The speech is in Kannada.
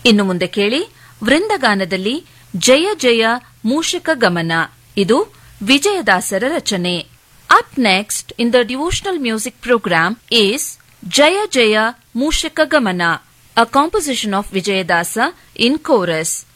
ಇನ್ನು ಮುಂದೆ ಕೇಳಿ ವೃಂದಗಾನದಲ್ಲಿ ಜಯ ಜಯ ಮೂಷಿಕ ಗಮನ. ಇದು ವಿಜಯದಾಸರ ರಚನೆ. Up next in the devotional music program is ಜಯ ಜಯ ಮೂಷಿಕ ಗಮನ, a composition of Vijayadasa in chorus.